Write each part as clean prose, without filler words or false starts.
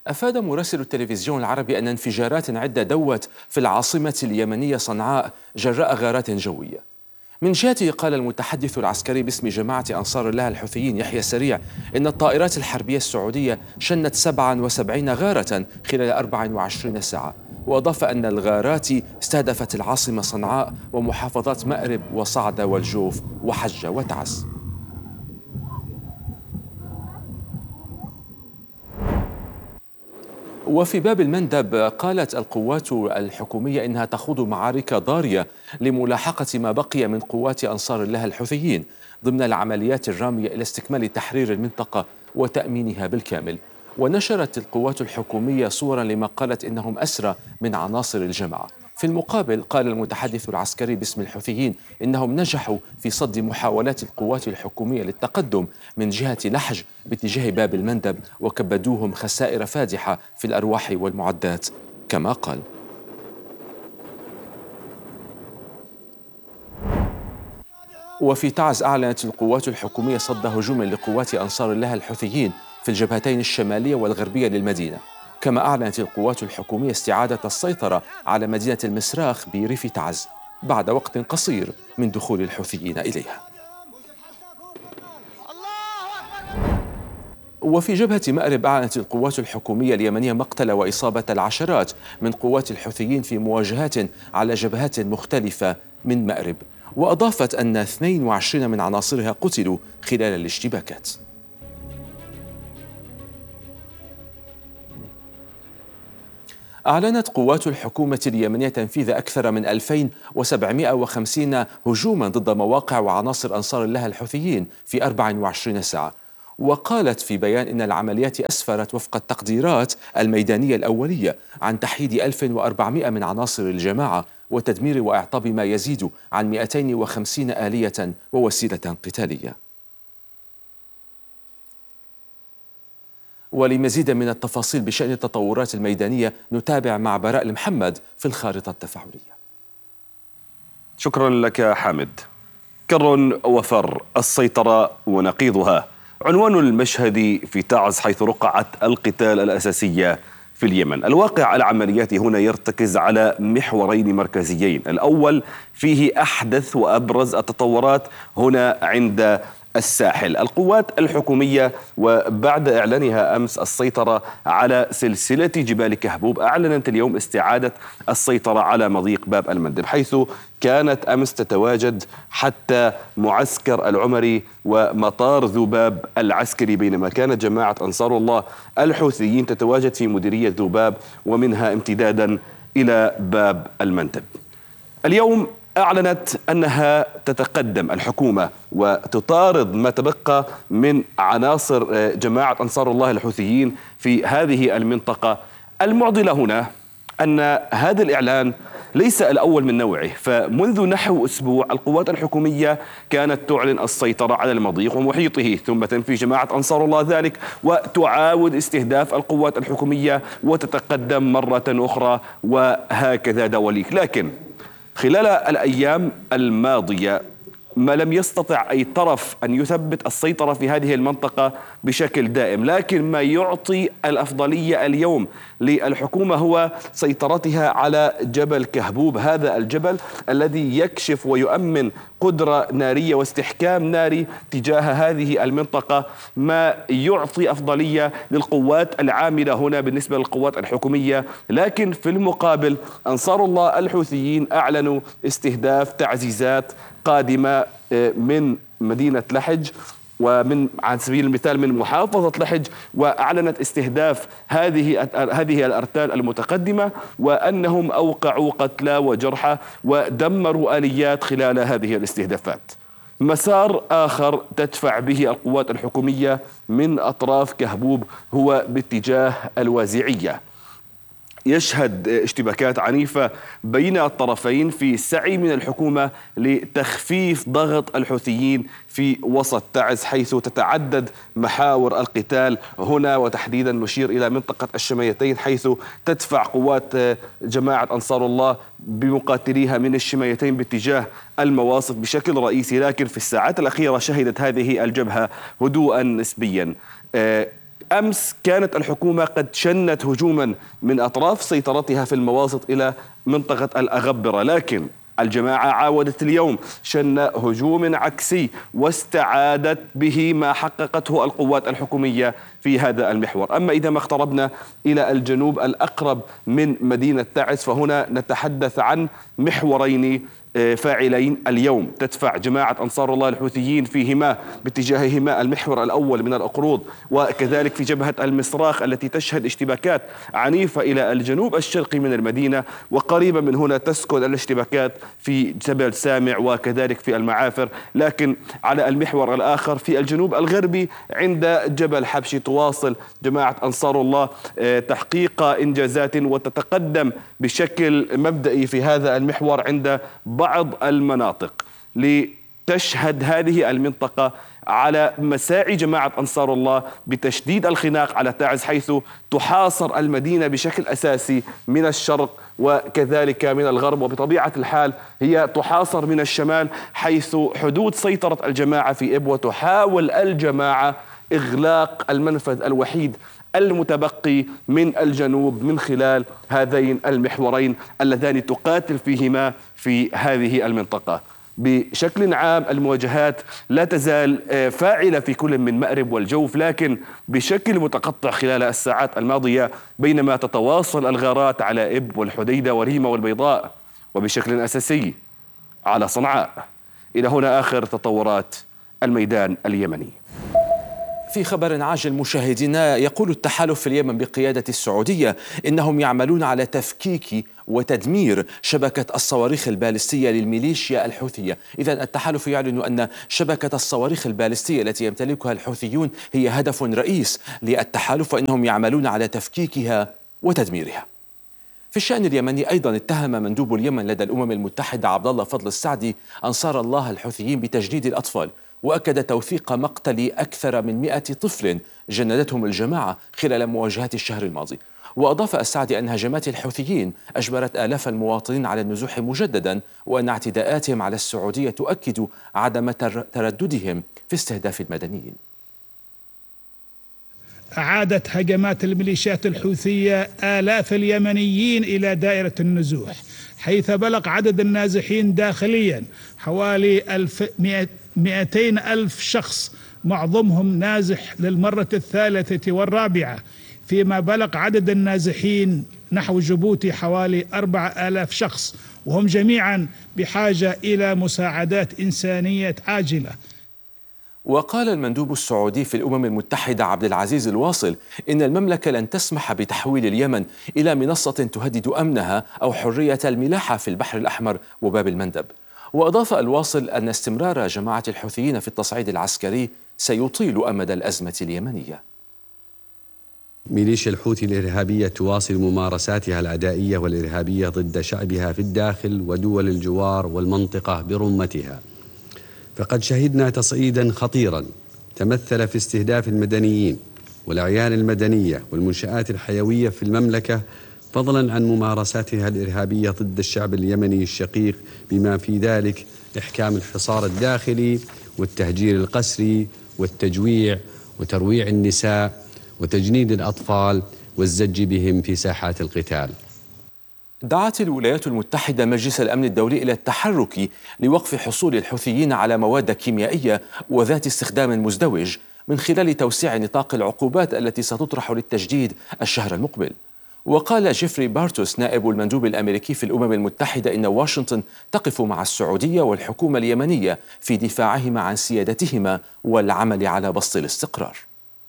أفاد مراسل التلفزيون العربي أن انفجارات عدة دوت في العاصمة اليمنية صنعاء جراء غارات جوية. من جهته قال المتحدث العسكري باسم جماعة أنصار الله الحوثيين يحيى سريع إن الطائرات الحربية السعودية شنت 77 غارة خلال 24 ساعة، وأضاف أن الغارات استهدفت العاصمة صنعاء ومحافظات مأرب وصعدة والجوف وحجة وتعز. وفي باب المندب قالت القوات الحكومية إنها تخوض معارك ضارية لملاحقة ما بقي من قوات أنصار الله الحوثيين ضمن العمليات الرامية إلى استكمال تحرير المنطقة وتأمينها بالكامل. ونشرت القوات الحكومية صورا لما قالت إنهم أسرى من عناصر الجماعة. في المقابل قال المتحدث العسكري باسم الحوثيين إنهم نجحوا في صد محاولات القوات الحكومية للتقدم من جهة لحج باتجاه باب المندب، وكبدوهم خسائر فادحة في الأرواح والمعدات كما قال. وفي تعز أعلنت القوات الحكومية صد هجوم لقوات أنصار الله الحوثيين في الجبهتين الشمالية والغربية للمدينة. كما أعلنت القوات الحكومية استعادة السيطرة على مدينة المسراخ بريف تعز بعد وقت قصير من دخول الحوثيين إليها. وفي جبهة مأرب أعلنت القوات الحكومية اليمنية مقتل وإصابة العشرات من قوات الحوثيين في مواجهات على جبهات مختلفة من مأرب، وأضافت أن 22 من عناصرها قتلوا خلال الاشتباكات. أعلنت قوات الحكومة اليمنية تنفيذ أكثر من 2750 هجوما ضد مواقع وعناصر أنصار الله الحوثيين في 24 ساعة. وقالت في بيان إن العمليات أسفرت وفق التقديرات الميدانية الأولية عن تحييد 1400 من عناصر الجماعة وتدمير وإعطاب ما يزيد عن 250 آلية ووسيلة قتالية. ولمزيد من التفاصيل بشأن التطورات الميدانية نتابع مع براء المحمد في الخارطة التفاعلية. شكرا لك حامد. كر وفر، السيطرة ونقيضها، عنوان المشهد في تعز حيث رقعت القتال الأساسية في اليمن. الواقع العملياتي هنا يرتكز على محورين مركزيين، الأول فيه أحدث وأبرز التطورات هنا عند الساحل. القوات الحكومية وبعد إعلانها أمس السيطرة على سلسلة جبال كهبوب أعلنت اليوم استعادة السيطرة على مضيق باب المندب، حيث كانت أمس تتواجد حتى معسكر العمري ومطار ذباب العسكري، بينما كانت جماعة أنصار الله الحوثيين تتواجد في مديرية ذباب ومنها امتدادا إلى باب المندب. اليوم أعلنت أنها تتقدم الحكومة وتطارد ما تبقى من عناصر جماعة أنصار الله الحوثيين في هذه المنطقة. المعضلة هنا أن هذا الإعلان ليس الأول من نوعه، فمنذ نحو أسبوع القوات الحكومية كانت تعلن السيطرة على المضيق ومحيطه، ثم تنفي جماعة أنصار الله ذلك وتعاود استهداف القوات الحكومية وتتقدم مرة أخرى، وهكذا دواليك. لكن خلال الأيام الماضية ما لم يستطع أي طرف أن يثبت السيطرة في هذه المنطقة بشكل دائم، لكن ما يعطي الأفضلية اليوم للحكومة هو سيطرتها على جبل كهبوب، هذا الجبل الذي يكشف ويؤمن قدرة نارية واستحكام ناري تجاه هذه المنطقة، ما يعطي أفضلية للقوات العاملة هنا بالنسبة للقوات الحكومية. لكن في المقابل أنصار الله الحوثيين أعلنوا استهداف تعزيزات قادمة من مدينة لحج ومن على سبيل المثال من محافظة لحج، وأعلنت استهداف هذه الأرتال المتقدمة، وأنهم أوقعوا قتلى وجرحى ودمروا آليات خلال هذه الاستهدافات. مسار آخر تدفع به القوات الحكومية من أطراف كهبوب هو باتجاه الوازعية، يشهد اشتباكات عنيفة بين الطرفين في سعي من الحكومة لتخفيف ضغط الحوثيين في وسط تعز، حيث تتعدد محاور القتال هنا، وتحديدا نشير إلى منطقة الشميتين، حيث تدفع قوات جماعة أنصار الله بمقاتليها من الشميتين باتجاه المواصف بشكل رئيسي. لكن في الساعات الأخيرة شهدت هذه الجبهة هدوءا نسبيا. أمس كانت الحكومة قد شنت هجوما من أطراف سيطرتها في المواسط إلى منطقة الأغبرة، لكن الجماعة عاودت اليوم شن هجوم عكسي واستعادت به ما حققته القوات الحكومية في هذا المحور. أما إذا ما اقتربنا إلى الجنوب الأقرب من مدينة تعز، فهنا نتحدث عن محورين فاعلين اليوم. تدفع جماعة أنصار الله الحوثيين فيهما باتجاههما المحور الأول من الأقروض، وكذلك في جبهة المصراخ التي تشهد اشتباكات عنيفة إلى الجنوب الشرقي من المدينة، وقريبا من هنا تسكن الاشتباكات في جبل سامع وكذلك في المعافر. لكن على المحور الآخر في الجنوب الغربي عند جبل حبشي تواصل جماعة أنصار الله تحقيق إنجازات وتتقدم بشكل مبدئي في هذا المحور عند بعض المناطق، لتشهد هذه المنطقة على مساعي جماعة أنصار الله بتشديد الخناق على تعز، حيث تحاصر المدينة بشكل أساسي من الشرق وكذلك من الغرب، وبطبيعة الحال هي تحاصر من الشمال حيث حدود سيطرة الجماعة في إب، وتحاول الجماعة إغلاق المنفذ الوحيد المتبقي من الجنوب من خلال هذين المحورين اللذان تقاتل فيهما في هذه المنطقة. بشكل عام المواجهات لا تزال فاعلة في كل من مأرب والجوف، لكن بشكل متقطع خلال الساعات الماضية، بينما تتواصل الغارات على إب والحديدة وريمة والبيضاء، وبشكل أساسي على صنعاء. إلى هنا آخر تطورات الميدان اليمني. في خبر عاجل مشاهدينا، يقول التحالف في اليمن بقيادة السعودية إنهم يعملون على تفكيك وتدمير شبكة الصواريخ البالستية للميليشيا الحوثية. إذن التحالف يعلن أن شبكة الصواريخ البالستية التي يمتلكها الحوثيون هي هدف رئيس للتحالف، وإنهم يعملون على تفكيكها وتدميرها. في الشأن اليمني أيضا اتهم مندوب اليمن لدى الأمم المتحدة عبد الله فضل السعدي أنصار الله الحوثيين بتجنيد الأطفال، وأكد توثيق مقتل أكثر من 100 طفل جندتهم الجماعة خلال مواجهات الشهر الماضي. وأضاف السعدي أن هجمات الحوثيين أجبرت آلاف المواطنين على النزوح مجددا، وأن اعتداءاتهم على السعودية تؤكد عدم ترددهم في استهداف المدنيين. أعادت هجمات الميليشيات الحوثية آلاف اليمنيين إلى دائرة النزوح، حيث بلغ عدد النازحين داخليا حوالي 200,000 شخص، معظمهم نازح للمرة الثالثة والرابعة، فيما بلغ عدد النازحين نحو جيبوتي حوالي 4,000 شخص، وهم جميعا بحاجة إلى مساعدات إنسانية عاجلة. وقال المندوب السعودي في الأمم المتحدة عبد العزيز الواصل إن المملكة لن تسمح بتحويل اليمن إلى منصة تهدد أمنها أو حرية الملاحة في البحر الأحمر وباب المندب. وأضاف الواصل أن استمرار جماعة الحوثيين في التصعيد العسكري سيطيل أمد الأزمة اليمنية. ميليشيا الحوثي الإرهابية تواصل ممارساتها العدائية والإرهابية ضد شعبها في الداخل ودول الجوار والمنطقة برمتها. فقد شهدنا تصعيدا خطيرا تمثل في استهداف المدنيين والأعيان المدنية والمنشآت الحيوية في المملكة، فضلا عن ممارساتها الإرهابية ضد الشعب اليمني الشقيق، بما في ذلك إحكام الحصار الداخلي والتهجير القسري والتجويع وترويع النساء وتجنيد الأطفال والزج بهم في ساحات القتال. دعت الولايات المتحدة مجلس الأمن الدولي إلى التحرك لوقف حصول الحوثيين على مواد كيميائية وذات استخدام مزدوج من خلال توسيع نطاق العقوبات التي ستطرح للتجديد الشهر المقبل. وقال جيفري بارتوس نائب المندوب الأمريكي في الأمم المتحدة إن واشنطن تقف مع السعودية والحكومة اليمنية في دفاعهما عن سيادتهما والعمل على بسط الاستقرار.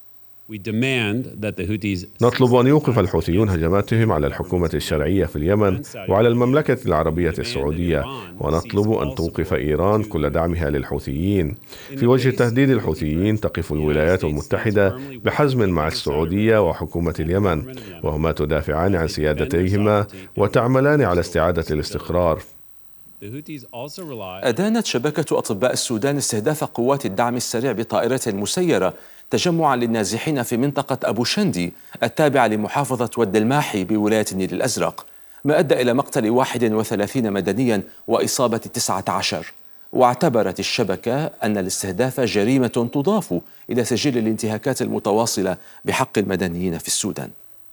نطلب أن يوقف الحوثيون هجماتهم على الحكومة الشرعية في اليمن وعلى المملكة العربية السعودية، ونطلب أن توقف إيران كل دعمها للحوثيين. في وجه تهديد الحوثيين تقف الولايات المتحدة بحزم مع السعودية وحكومة اليمن، وهما تدافعان عن سيادتيهما وتعملان على استعادة الاستقرار. أدانت شبكة أطباء السودان استهداف قوات الدعم السريع بطائرة مسيرة تجمعا للنازحين في منطقة أبو شندي التابعة لمحافظة ود الماحي بولاية النيل الأزرق، ما أدى إلى مقتل 31 مدنيا وإصابة 19. واعتبرت الشبكة أن الاستهداف جريمة تضاف إلى سجل الانتهاكات المتواصلة بحق المدنيين في السودان.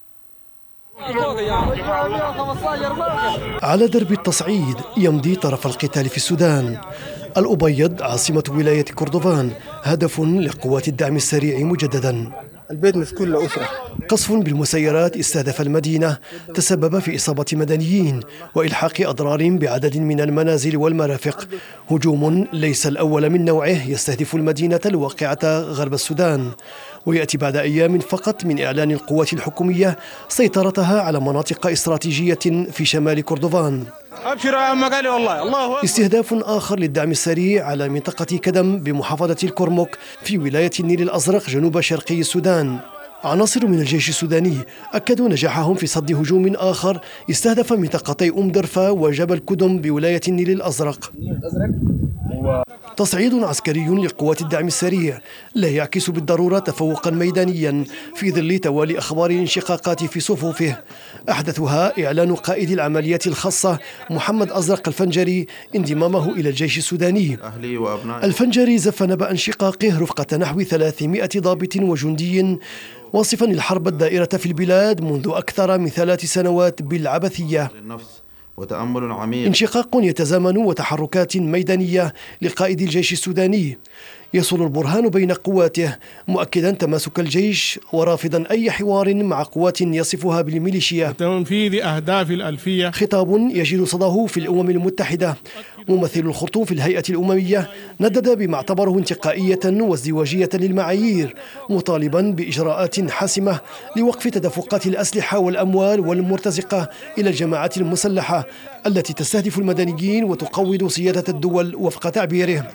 على درب التصعيد يمضي طرف القتال في السودان. الأبيض عاصمة ولاية كردفان هدف لقوات الدعم السريع مجددا. البيت مسكون لأسرة. قصف بالمسيرات استهدف المدينة تسبب في إصابة مدنيين وإلحاق أضرار بعدد من المنازل والمرافق. هجوم ليس الأول من نوعه يستهدف المدينة الواقعة غرب السودان، ويأتي بعد أيام فقط من إعلان القوات الحكومية سيطرتها على مناطق استراتيجية في شمال كردفان. أبشروا يا مقالي والله الله. استهداف آخر للدعم السريع على منطقة كدم بمحافظة الكرمك في ولاية النيل الأزرق جنوب شرقي السودان. عناصر من الجيش السوداني أكدوا نجاحهم في صد هجوم آخر استهدف منطقتي درفا وجبل كدم بولاية النيل الأزرق. تصعيد عسكري لقوات الدعم السريع لا يعكس بالضرورة تفوقا ميدانيا في ظل توالي أخبار الانشقاقات في صفوفه، أحدثها إعلان قائد العمليات الخاصة محمد أزرق الفنجري انضمامه إلى الجيش السوداني. الفنجري زف نبأ انشقاقه رفقة نحو 300 ضابط وجندي، واصفا الحرب الدائرة في البلاد منذ أكثر من 3 سنوات بالعبثية. وتأمل عميق. انشقاق يتزامن وتحركات ميدانية لقائد الجيش السوداني يصل البرهان بين قواته، مؤكدا تماسك الجيش ورافضا أي حوار مع قوات يصفها بالميليشيا. تنفيذ أهداف الألفية. خطاب يجد صداه في الأمم المتحدة. ممثل الخرطوم في الهيئة الأممية ندد بما اعتبره انتقائية وازدواجية للمعايير، مطالبا بإجراءات حاسمة لوقف تدفقات الأسلحة والأموال والمرتزقة إلى الجماعات المسلحة التي تستهدف المدنيين وتقوض سيادة الدول وفق تعبيره.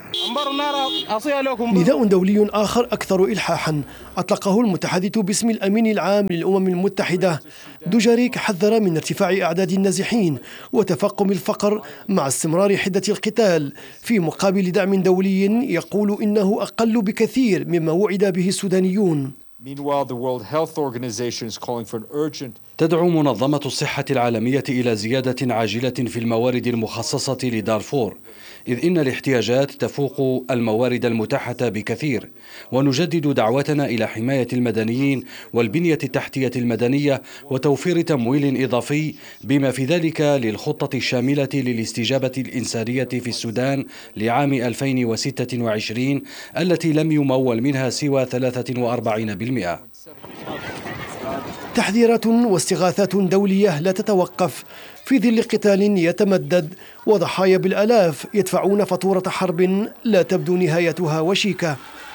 نداء دولي آخر أكثر إلحاحا أطلقه المتحدث باسم الأمين العام للأمم المتحدة. دوجاريك حذر من ارتفاع أعداد النازحين وتفاقم الفقر مع استمرار حدة القتال، في مقابل دعم دولي يقول إنه أقل بكثير مما وعد به السودانيون. تدعو منظمة الصحة العالمية إلى زيادة عاجلة في الموارد المخصصة لدارفور، إذ إن الاحتياجات تفوق الموارد المتاحة بكثير، ونجدد دعوتنا إلى حماية المدنيين والبنية التحتية المدنية وتوفير تمويل إضافي بما في ذلك للخطة الشاملة للاستجابة الإنسانية في السودان لعام 2026 التي لم يمول منها سوى 43%. تحذيرات واستغاثات دولية لا تتوقف في ظل قتال يتمدد وضحايا بالآلاف يدفعون فاتورة حرب لا تبدو نهايتها وشيكة.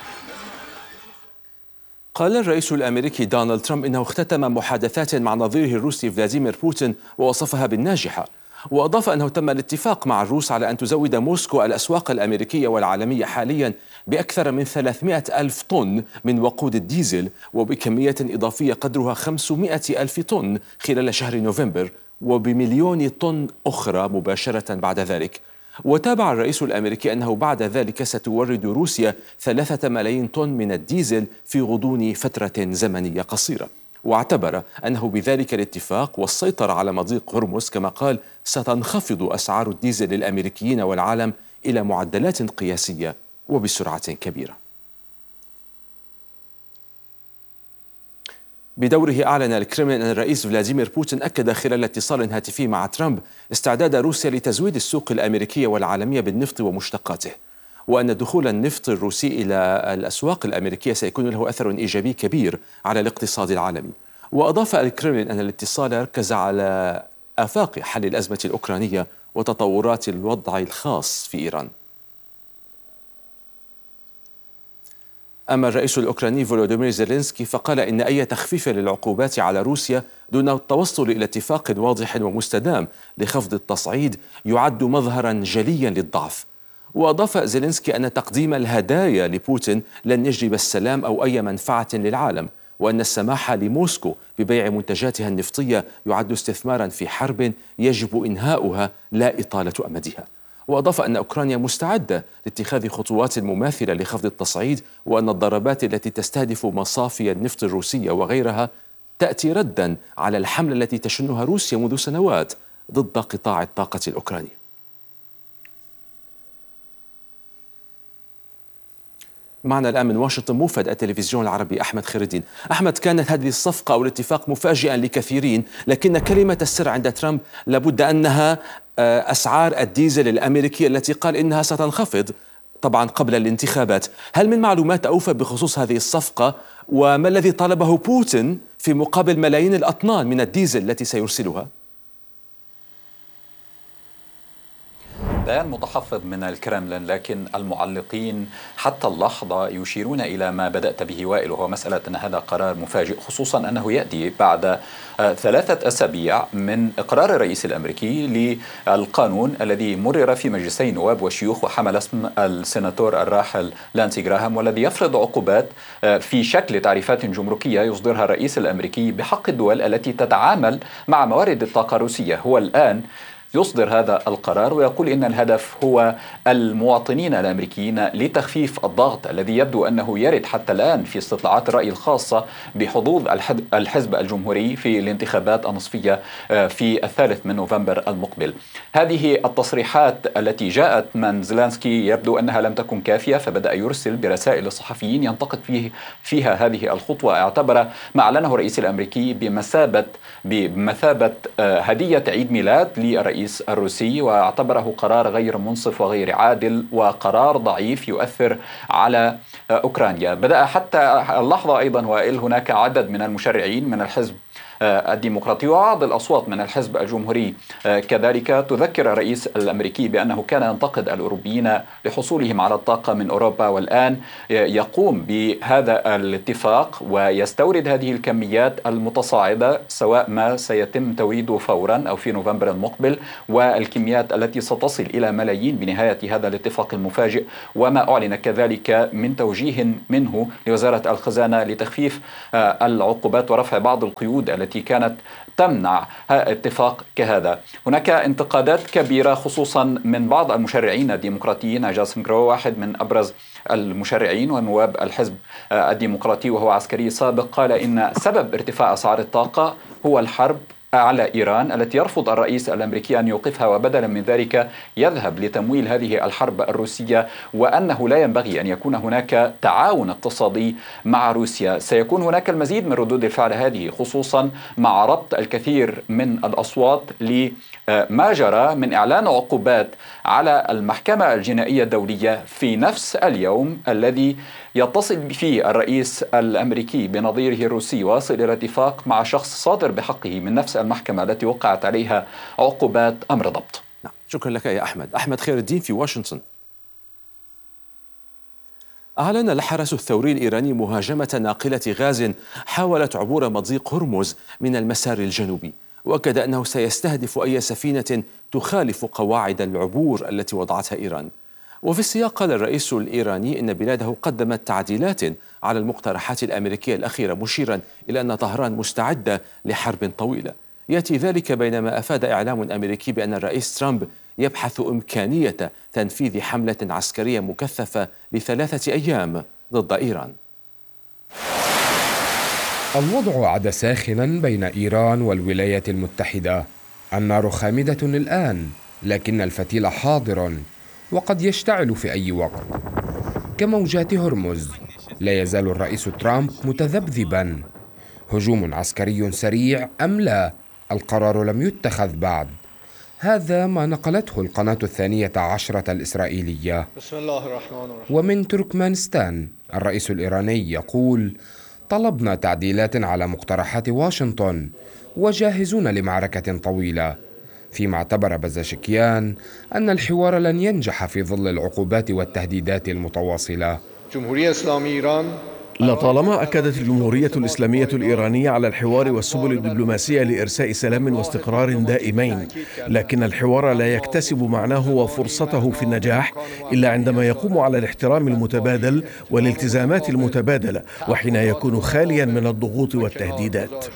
قال الرئيس الأمريكي دونالد ترامب إنه اختتم محادثات مع نظيره الروسي فلاديمير بوتين ووصفها بالناجحة، وأضاف أنه تم الاتفاق مع الروس على أن تزود موسكو الأسواق الأمريكية والعالمية حاليا بأكثر من 300 ألف طن من وقود الديزل، وبكمية إضافية قدرها 500 ألف طن خلال شهر نوفمبر، وب1,000,000 طن أخرى مباشرة بعد ذلك. وتابع الرئيس الأمريكي أنه بعد ذلك ستورد روسيا 3 ملايين طن من الديزل في غضون فترة زمنية قصيرة، واعتبر أنه بذلك الاتفاق والسيطرة على مضيق هرمز كما قال ستنخفض أسعار الديزل للأمريكيين والعالم إلى معدلات قياسية وبسرعة كبيرة. بدوره أعلن الكرملين أن الرئيس فلاديمير بوتين أكد خلال اتصال هاتفي مع ترامب استعداد روسيا لتزويد السوق الأمريكية والعالمية بالنفط ومشتقاته، وأن دخول النفط الروسي إلى الأسواق الأمريكية سيكون له أثر إيجابي كبير على الاقتصاد العالمي. وأضاف الكرملين أن الاتصال ركز على آفاق حل الأزمة الأوكرانية وتطورات الوضع الخاص في إيران. أما الرئيس الأوكراني فولوديمير زيلينسكي فقال إن أي تخفيف للعقوبات على روسيا دون التوصل إلى اتفاق واضح ومستدام لخفض التصعيد يعد مظهرا جليا للضعف. وأضاف زيلينسكي أن تقديم الهدايا لبوتين لن يجلب السلام أو أي منفعة للعالم، وأن السماح لموسكو ببيع منتجاتها النفطية يعد استثمارا في حرب يجب إنهاؤها لا إطالة أمدها. وأضاف أن أوكرانيا مستعدة لاتخاذ خطوات مماثلة لخفض التصعيد، وأن الضربات التي تستهدف مصافي النفط الروسية وغيرها تأتي ردا على الحملة التي تشنها روسيا منذ سنوات ضد قطاع الطاقة الأوكراني. معنا الآن من واشنطن موفد التلفزيون العربي أحمد خير الدين. أحمد، كانت هذه الصفقة أو الاتفاق مفاجئا لكثيرين، لكن كلمة السر عند ترامب لابد أنها أسعار الديزل الأمريكية التي قال إنها ستنخفض طبعا قبل الانتخابات. هل من معلومات أوفى بخصوص هذه الصفقة؟ وما الذي طلبه بوتين في مقابل ملايين الأطنان من الديزل التي سيرسلها؟ بيان متحفظ من الكرملين، لكن المعلقين حتى اللحظة يشيرون إلى ما بدأت به وائل، وهو مسألة أن هذا قرار مفاجئ، خصوصا أنه يأتي بعد 3 أسابيع من إقرار الرئيس الأمريكي للقانون الذي مرر في مجلسي النواب والشيوخ وحمل اسم السيناتور الراحل لانسي جراهام، والذي يفرض عقوبات في شكل تعريفات جمركية يصدرها الرئيس الأمريكي بحق الدول التي تتعامل مع موارد الطاقة الروسية. هو الآن يصدر هذا القرار ويقول إن الهدف هو المواطنين الأمريكيين لتخفيف الضغط الذي يبدو أنه يرد حتى الآن في استطلاعات الرأي الخاصة بحظوظ الحزب الجمهوري في الانتخابات النصفية في 3 نوفمبر المقبل. هذه التصريحات التي جاءت من زيلينسكي يبدو أنها لم تكن كافية، فبدأ يرسل برسائل للصحفيين ينتقد فيها هذه الخطوة. اعتبر ما أعلنه الرئيس الأمريكي بمثابة هدية عيد ميلاد للرئيس الروسي، واعتبره قرار غير منصف وغير عادل وقرار ضعيف يؤثر على أوكرانيا. بدأ حتى اللحظة أيضا وائل هناك عدد من المشرعين من الحزب الديمقراطي وبعض الأصوات من الحزب الجمهوري كذلك تذكر الرئيس الأمريكي بأنه كان ينتقد الأوروبيين لحصولهم على الطاقة من أوروبا، والآن يقوم بهذا الاتفاق ويستورد هذه الكميات المتصاعدة سواء ما سيتم توريده فورا أو في نوفمبر المقبل، والكميات التي ستصل إلى ملايين بنهاية هذا الاتفاق المفاجئ، وما أعلن كذلك من توجيه منه لوزارة الخزانة لتخفيف العقوبات ورفع بعض القيود التي كانت تمنع اتفاق كهذا. هناك انتقادات كبيرة خصوصا من بعض المشرعين الديمقراطيين. جاسم جرو واحد من أبرز المشرعين ونواب الحزب الديمقراطي وهو عسكري سابق قال إن سبب ارتفاع أسعار الطاقة هو الحرب على إيران التي يرفض الرئيس الأمريكي أن يوقفها، وبدلا من ذلك يذهب لتمويل هذه الحرب الروسية، وأنه لا ينبغي أن يكون هناك تعاون اقتصادي مع روسيا. سيكون هناك المزيد من ردود الفعل هذه، خصوصا مع ربط الكثير من الأصوات لما جرى من إعلان عقوبات على المحكمة الجنائية الدولية في نفس اليوم الذي يتصل فيه الرئيس الأمريكي بنظيره الروسي واصل إلى اتفاق مع شخص صادر بحقه من نفس المحكمة التي وقعت عليها عقوبات أمر ضبط. نعم. شكرا لك يا أحمد. أحمد خير الدين في واشنطن. أعلن الحرس الثوري الإيراني مهاجمة ناقلة غاز حاولت عبور مضيق هرمز من المسار الجنوبي، وأكد أنه سيستهدف أي سفينة تخالف قواعد العبور التي وضعتها إيران. وفي السياق قال الرئيس الإيراني إن بلاده قدمت تعديلات على المقترحات الأمريكية الأخيرة، مشيرا إلى أن طهران مستعدة لحرب طويلة. يأتي ذلك بينما أفاد إعلام أمريكي بأن الرئيس ترامب يبحث إمكانية تنفيذ حملة عسكرية مكثفة ل3 أيام ضد إيران. الوضع عاد ساخنا بين إيران والولايات المتحدة. النار خامدة الآن، لكن الفتيل حاضر وقد يشتعل في أي وقت. كموجات هرمز لا يزال الرئيس ترامب متذبذبا. هجوم عسكري سريع أم لا؟ القرار لم يتخذ بعد. هذا ما نقلته القناة 12 الإسرائيلية. بسم الله الرحمن الرحيم. ومن تركمانستان الرئيس الإيراني يقول: طلبنا تعديلات على مقترحات واشنطن وجاهزون لمعركة طويلة. فيما اعتبر بزاشكيان أن الحوار لن ينجح في ظل العقوبات والتهديدات المتواصلة. جمهورية إسلامية إيران لطالما أكدت الجمهورية الإسلامية الإيرانية على الحوار والسبل الدبلوماسية لإرساء سلام واستقرار دائمين، لكن الحوار لا يكتسب معناه وفرصته في النجاح إلا عندما يقوم على الاحترام المتبادل والالتزامات المتبادلة، وحين يكون خاليا من الضغوط والتهديدات.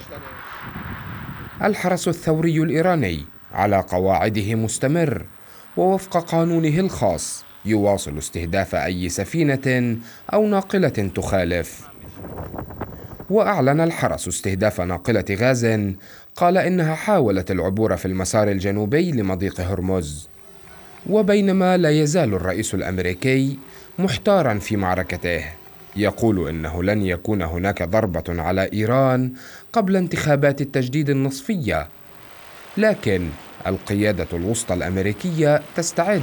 الحرس الثوري الإيراني على قواعده مستمر، ووفق قانونه الخاص يواصل استهداف أي سفينة أو ناقلة تخالف. وأعلن الحرس استهداف ناقلة غاز قال إنها حاولت العبور في المسار الجنوبي لمضيق هرمز. وبينما لا يزال الرئيس الأمريكي محتارا في معركته. يقول إنه لن يكون هناك ضربة على إيران قبل انتخابات التجديد النصفية، لكن القيادة الوسطى الأمريكية تستعد.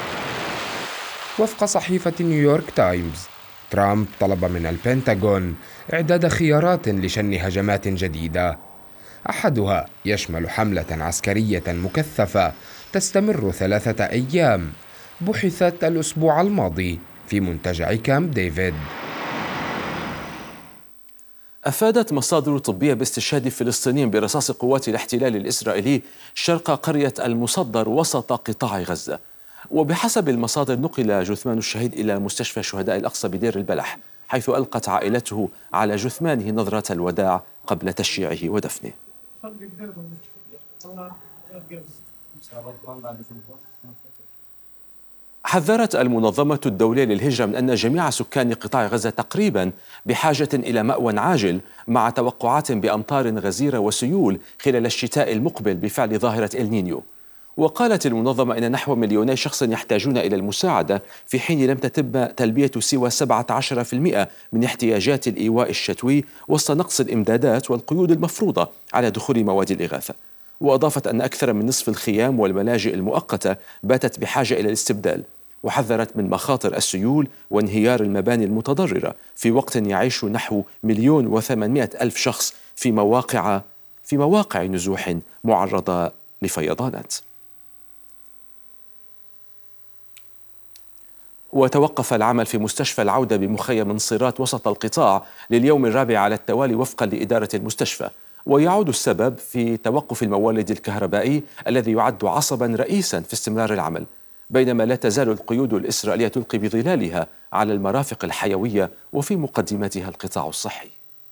وفق صحيفة نيويورك تايمز، ترامب طلب من البنتاغون إعداد خيارات لشن هجمات جديدة، أحدها يشمل حملة عسكرية مكثفة تستمر 3 أيام بحثت الأسبوع الماضي في منتجع كامب ديفيد. أفادت مصادر طبية باستشهاد فلسطينيين برصاص قوات الاحتلال الإسرائيلي شرق قرية المصدر وسط قطاع غزة. وبحسب المصادر نقل جثمان الشهيد إلى مستشفى شهداء الأقصى بدير البلح، حيث ألقت عائلته على جثمانه نظرة الوداع قبل تشييعه ودفنه. حذرت المنظمة الدولية للهجرة من أن جميع سكان قطاع غزة تقريبا بحاجة إلى مأوى عاجل، مع توقعات بأمطار غزيرة وسيول خلال الشتاء المقبل بفعل ظاهرة النينيو. وقالت المنظمة إن نحو 2 شخص يحتاجون إلى المساعدة، في حين لم تتم تلبية سوى 17% من احتياجات الإيواء الشتوي وسط نقص الإمدادات والقيود المفروضة على دخول مواد الإغاثة. وأضافت أن أكثر من نصف الخيام والملاجئ المؤقتة باتت بحاجة إلى الاستبدال، وحذرت من مخاطر السيول وانهيار المباني المتضررة في وقت يعيش نحو 1,800,000 شخص في مواقع نزوح معرضة لفيضانات. وتوقف العمل في مستشفى العودة بمخيم منصيرات وسط القطاع لليوم الرابع على التوالي وفقا لإدارة المستشفى، ويعود السبب في توقف المولد الكهربائي الذي يعد عصبا رئيسا في استمرار العمل، بينما لا تزال القيود الإسرائيلية تلقي بظلالها على المرافق الحيوية وفي مقدمتها القطاع الصحي.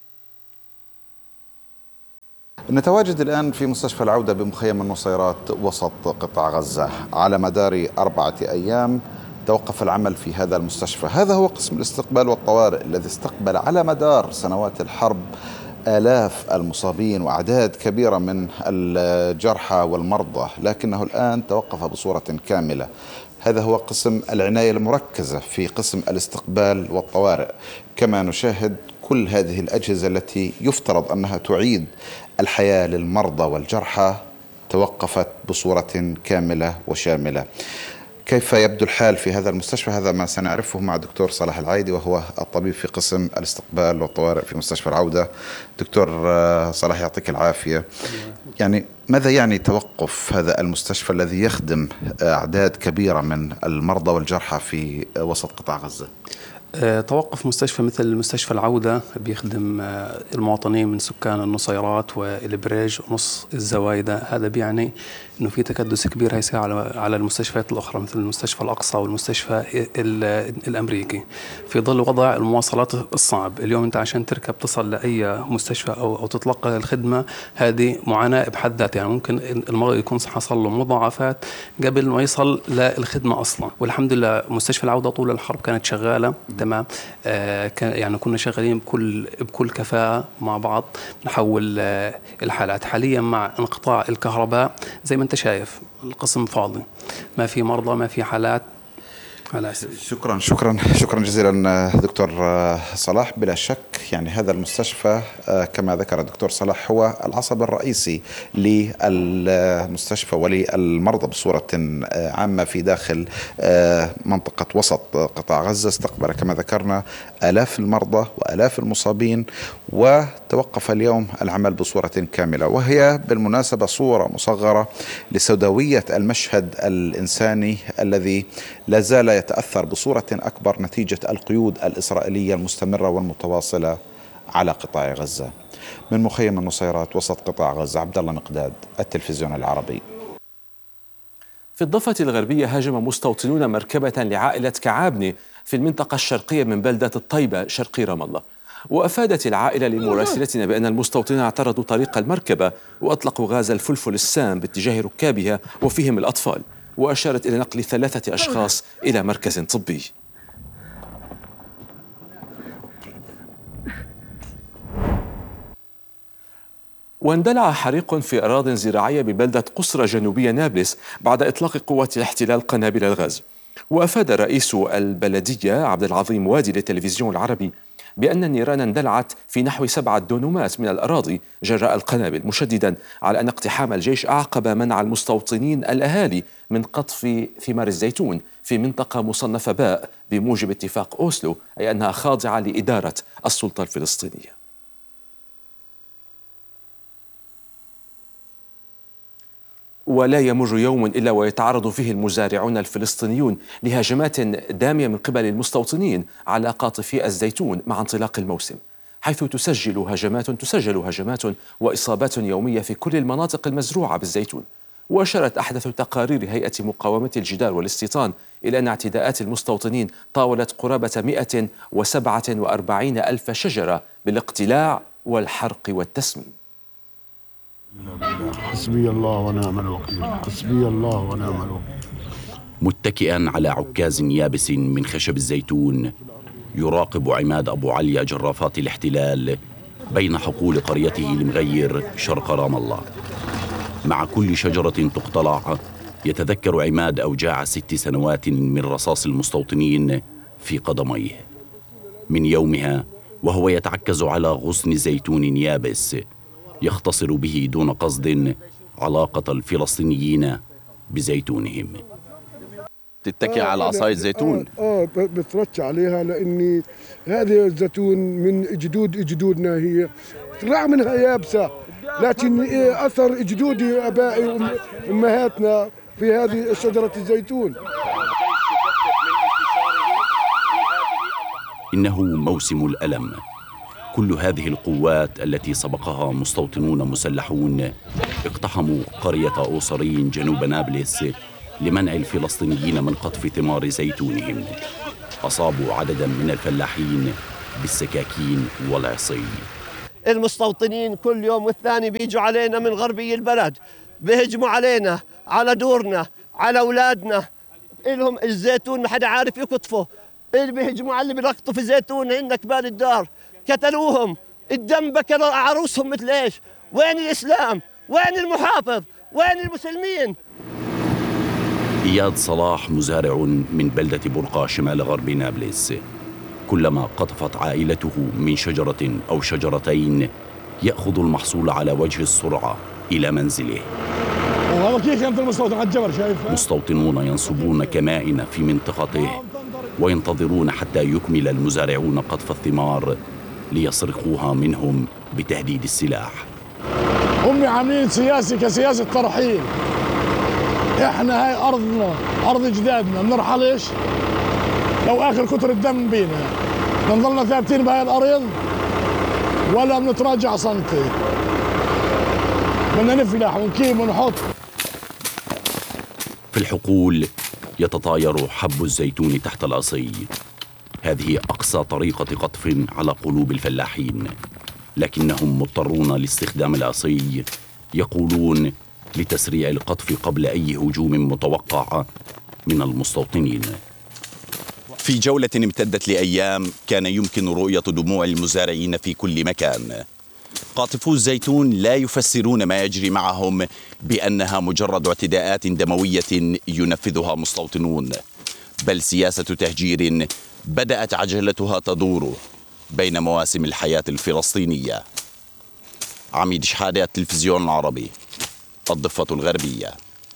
نتواجد الآن في مستشفى العودة بمخيم النصيرات وسط قطاع غزة. على مدار 4 أيام توقف العمل في هذا المستشفى. هذا هو قسم الاستقبال والطوارئ الذي استقبل على مدار سنوات الحرب آلاف المصابين وأعداد كبيرة من الجرحى والمرضى، لكنه الآن توقف بصورة كاملة. هذا هو قسم العناية المركزة في قسم الاستقبال والطوارئ. كما نشاهد كل هذه الأجهزة التي يفترض أنها تعيد الحياة للمرضى والجرحى توقفت بصورة كاملة وشاملة. كيف يبدو الحال في هذا المستشفى؟ هذا ما سنعرفه مع الدكتور صلاح العايدي، وهو الطبيب في قسم الاستقبال والطوارئ في مستشفى العودة. دكتور صلاح، يعطيك العافية. يعني ماذا يعني توقف هذا المستشفى الذي يخدم أعداد كبيرة من المرضى والجرحى في وسط قطاع غزة؟ توقف مستشفى مثل مستشفى العودة بيخدم المواطنين من سكان النصيرات والبريج ونص الزوايدة. هذا بيعني أنه في تكدس كبير هيصير على المستشفيات الأخرى مثل المستشفى الأقصى والمستشفى الأمريكي في ظل وضع المواصلات الصعب. اليوم أنت عشان تركب تصل لأي مستشفى أو تتلقى الخدمة، هذه معاناة بحد ذاتها. يعني ممكن المرض يكون حصل له مضاعفات قبل ما يصل للخدمة أصلا. والحمد لله مستشفى العودة طول الحرب كانت شغالة تمام. يعني كنا شغالين بكل كفاءة مع بعض نحول الحالات. حاليا مع انقطاع الكهرباء زي ما انت شايف القسم فاضي، ما في مرضى، ما في حالات. شكرا جزيلا دكتور صلاح. بلا شك يعني هذا المستشفى كما ذكر الدكتور صلاح هو العصب الرئيسي للمستشفى وللمرضى بصورة عامة في داخل منطقة وسط قطاع غزة. استقبل كما ذكرنا آلاف المرضى وآلاف المصابين، وتوقف اليوم العمل بصورة كاملة، وهي بالمناسبة صورة مصغرة لسوداوية المشهد الإنساني الذي لا زال يتأثر بصورة أكبر نتيجة القيود الإسرائيلية المستمرة والمتواصلة على قطاع غزة. من مخيم النصيرات وسط قطاع غزة، عبد الله مقداد، التلفزيون العربي. في الضفة الغربية هاجم مستوطنون مركبة لعائلة كعابني في المنطقة الشرقية من بلدة الطيبة شرقي رام الله. وأفادت العائلة لمراسلتنا بأن المستوطنين اعترضوا طريق المركبة وأطلقوا غاز الفلفل السام باتجاه ركابها وفيهم الأطفال، وأشارت إلى نقل 3 أشخاص إلى مركز طبي. واندلع حريق في أراضٍ زراعية ببلدة قصرى جنوبية نابلس بعد إطلاق قوات الاحتلال قنابل الغاز. وأفاد رئيس البلدية عبد العظيم وادي للتلفزيون العربي بأن النيران اندلعت في نحو 7 دونمات من الأراضي جراء القنابل، مشددا على أن اقتحام الجيش أعقب منع المستوطنين الأهالي من قطف ثمار الزيتون في منطقة مصنفة باء بموجب اتفاق أوسلو، أي أنها خاضعة لإدارة السلطة الفلسطينية. ولا يمر يوم إلا ويتعرض فيه المزارعون الفلسطينيون لهجمات دامية من قبل المستوطنين على قاطفي الزيتون مع انطلاق الموسم، حيث تسجل هجمات وإصابات يومية في كل المناطق المزروعة بالزيتون. وأشارت أحدث تقارير هيئة مقاومة الجدار والاستيطان إلى أن اعتداءات المستوطنين طاولت قرابة 147 ألف شجرة بالاقتلاع والحرق والتسميم. حسبي الله ونعم الوكيل، حسبي الله ونعم الوكيل. متكئا على عكاز يابس من خشب الزيتون يراقب عماد أبو علي جرافات الاحتلال بين حقول قريته المغير شرق رام الله. مع كل شجرة تقتلع يتذكر عماد أوجاع 6 سنوات من رصاص المستوطنين في قدميه. من يومها وهو يتعكز على غصن زيتون يابس يختصر به دون قصد علاقة الفلسطينيين بزيتونهم. تتكئ على عصاية زيتون؟ بترش عليها، لأني هذه الزيتون من جدودنا، هي رغم منها يابسة لكن أثر جدودي أبائي وأمهاتنا في هذه شجرة الزيتون. إنه موسم الألم. كل هذه القوات التي سبقها مستوطنون مسلحون اقتحموا قرية أوصرين جنوب نابلس لمنع الفلسطينيين من قطف ثمار زيتونهم. أصابوا عددا من الفلاحين بالسكاكين والعصي. المستوطنين كل يوم والثاني بيجوا علينا من غربي البلد، بيهجموا علينا، على دورنا، على أولادنا. إلهم الزيتون ما حدا عارف يقطفه، اللي بيهجموا على اللي بيلقطوا في زيتون عندنا كبار الدار، قتلوهم، الدم بكى عروسهم مثل ايش؟ وين الإسلام؟ وين المحافظ؟ وين المسلمين؟ إياد صلاح مزارع من بلدة برقة شمال غرب نابلس. كلما قطفت عائلته من شجرة أو شجرتين يأخذ المحصول على وجه السرعة إلى منزله. وهذا كيف ينطر المستوطن على الجبل، شايف؟ مستوطنون ينصبون كمائن في منطقته وينتظرون حتى يكمل المزارعون قطف الثمار ليسرقوها منهم بتهديد السلاح. هم عاملين سياسي كسياسة ترحيل. احنا هاي أرضنا، أرض جدادنا، بنرحلش لو آخر كتر الدم بينا، بنضلنا ثابتين بهاي الأرض ولا بنتراجع سنتي. بدنا نفلح ونكيب ونحط. في الحقول يتطاير حب الزيتون تحت العصي. هذه أقصى طريقة قطف على قلوب الفلاحين، لكنهم مضطرون لاستخدام العصي، يقولون لتسريع القطف قبل أي هجوم متوقع من المستوطنين. في جولة امتدت لأيام كان يمكن رؤية دموع المزارعين في كل مكان. قاطفو الزيتون لا يفسرون ما يجري معهم بأنها مجرد اعتداءات دموية ينفذها مستوطنون، بل سياسة تهجير بدأت عجلتها تدور بين مواسم الحياة الفلسطينية. عميد شحادة، التلفزيون العربي، الضفة الغربية.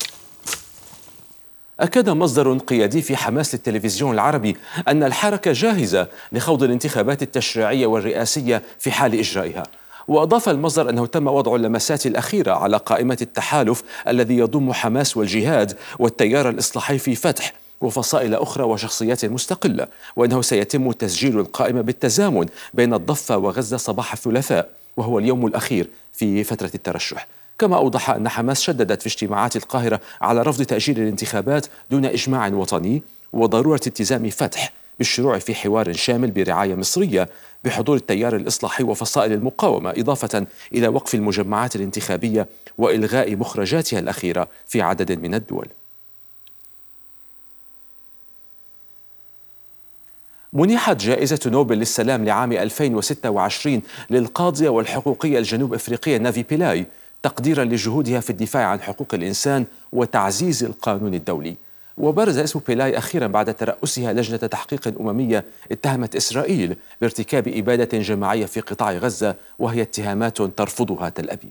أكد مصدر قيادي في حماس للتلفزيون العربي أن الحركة جاهزة لخوض الانتخابات التشريعية والرئاسية في حال إجرائها. وأضاف المصدر أنه تم وضع اللمسات الأخيرة على قائمة التحالف الذي يضم حماس والجهاد والتيار الإصلاحي في فتح وفصائل أخرى وشخصيات مستقلة، وأنه سيتم تسجيل القائمة بالتزامن بين الضفة وغزة صباح الثلاثاء، وهو اليوم الأخير في فترة الترشح. كما أوضح أن حماس شددت في اجتماعات القاهرة على رفض تأجيل الانتخابات دون إجماع وطني، وضرورة التزام فتح بالشروع في حوار شامل برعاية مصرية بحضور التيار الإصلاحي وفصائل المقاومة، إضافة إلى وقف المجمعات الانتخابية وإلغاء مخرجاتها الأخيرة في عدد من الدول. منحت جائزة نوبل للسلام لعام 2026 للقاضية والحقوقية الجنوب إفريقية نافي بيلاي تقديرا لجهودها في الدفاع عن حقوق الإنسان وتعزيز القانون الدولي. وبرز اسم بيلاي أخيرا بعد ترأسها لجنة تحقيق أممية اتهمت إسرائيل بارتكاب إبادة جماعية في قطاع غزة، وهي اتهامات ترفضها تل أبيب.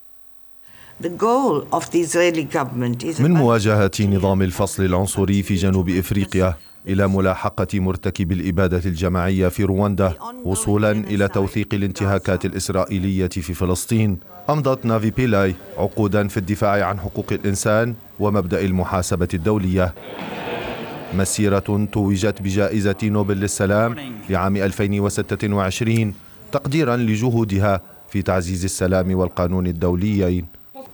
من مواجهة نظام الفصل العنصري في جنوب إفريقيا إلى ملاحقة مرتكب الإبادة الجماعية في رواندا وصولا إلى توثيق الانتهاكات الإسرائيلية في فلسطين، أمضت نافي بيلاي عقودا في الدفاع عن حقوق الإنسان ومبدأ المحاسبة الدولية. مسيرة توجت بجائزة نوبل للسلام لعام 2026 تقديرا لجهودها في تعزيز السلام والقانون الدوليين.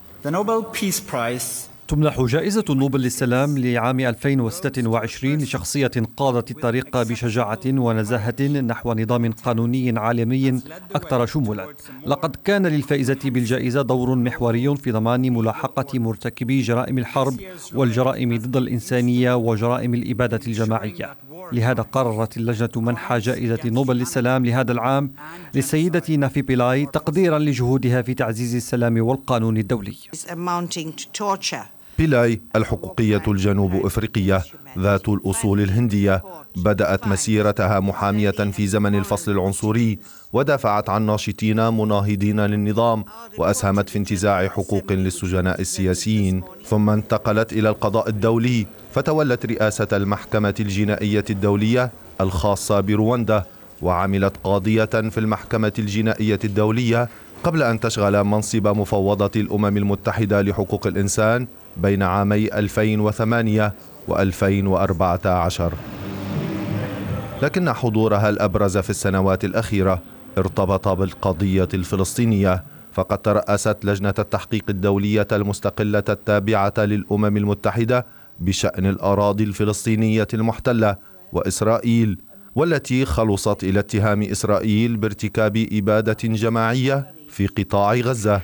تمنح جائزة نوبل للسلام لعام 2026 لشخصية قادت الطريق بشجاعة ونزاهة نحو نظام قانوني عالمي أكثر شمولا. لقد كان للفائزة بالجائزة دور محوري في ضمان ملاحقة مرتكبي جرائم الحرب والجرائم ضد الإنسانية وجرائم الإبادة الجماعية. لهذا قررت اللجنة منح جائزة نوبل للسلام لهذا العام للسيدة نافي بيلاي تقديرا لجهودها في تعزيز السلام والقانون الدولي. بيلاي الحقوقية الجنوب أفريقية ذات الأصول الهندية بدأت مسيرتها محامية في زمن الفصل العنصري، ودافعت عن ناشطين مناهضين للنظام، وأسهمت في انتزاع حقوق للسجناء السياسيين، ثم انتقلت إلى القضاء الدولي فتولت رئاسة المحكمة الجنائية الدولية الخاصة برواندا، وعملت قاضية في المحكمة الجنائية الدولية قبل أن تشغل منصب مفوضة الأمم المتحدة لحقوق الإنسان بين عامي 2008 و2014. لكن حضورها الأبرز في السنوات الأخيرة ارتبط بالقضية الفلسطينية، فقد ترأست لجنة التحقيق الدولية المستقلة التابعة للأمم المتحدة بشأن الأراضي الفلسطينية المحتلة وإسرائيل، والتي خلصت إلى اتهام إسرائيل بارتكاب إبادة جماعية في قطاع غزة.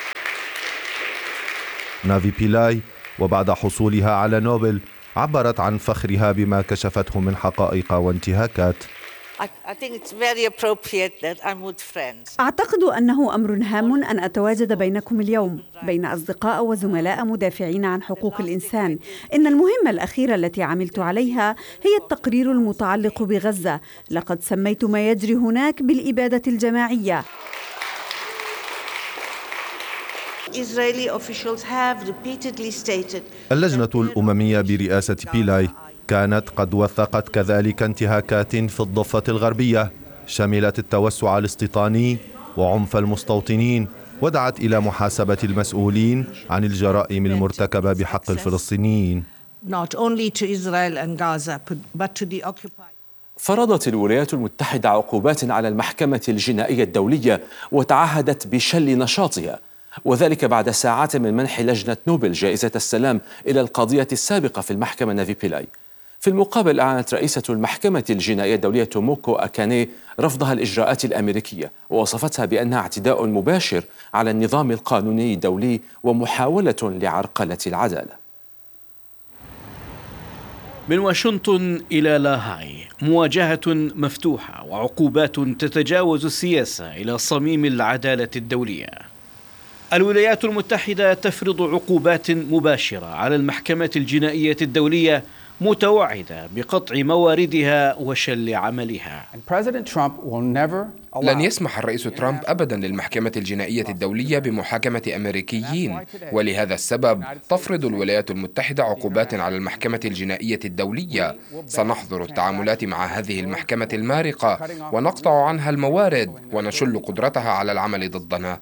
نافي بيلاي وبعد حصولها على نوبل عبرت عن فخرها بما كشفته من حقائق وانتهاكات. أعتقد أنه أمر هام أن أتواجد بينكم اليوم بين أصدقاء وزملاء مدافعين عن حقوق الإنسان. إن المهمة الأخيرة التي عملت عليها هي التقرير المتعلق بغزة. لقد سميت ما يجري هناك بالإبادة الجماعية. اللجنة الأممية برئاسة بيلاي كانت قد وثقت كذلك انتهاكات في الضفة الغربية شملت التوسع الاستيطاني وعنف المستوطنين، ودعت إلى محاسبة المسؤولين عن الجرائم المرتكبة بحق الفلسطينيين. فرضت الولايات المتحدة عقوبات على المحكمة الجنائية الدولية وتعهدت بشل نشاطها، وذلك بعد ساعات من منح لجنة نوبل جائزة السلام إلى القاضية السابقة في المحكمة نافي بيلاي. في المقابل أعلنت رئيسة المحكمة الجنائية الدولية توموكو أكاني رفضها الإجراءات الأمريكية، ووصفتها بأنها اعتداء مباشر على النظام القانوني الدولي ومحاولة لعرقلة العدالة. من واشنطن إلى لاهاي، مواجهة مفتوحة وعقوبات تتجاوز السياسة إلى صميم العدالة الدولية. الولايات المتحدة تفرض عقوبات مباشرة على المحكمة الجنائية الدولية متوعدة بقطع مواردها وشل عملها. لن يسمح الرئيس ترامب أبدا للمحكمة الجنائية الدولية بمحاكمة أمريكيين، ولهذا السبب تفرض الولايات المتحدة عقوبات على المحكمة الجنائية الدولية. سنحظر التعاملات مع هذه المحكمة المارقة ونقطع عنها الموارد ونشل قدرتها على العمل ضدنا.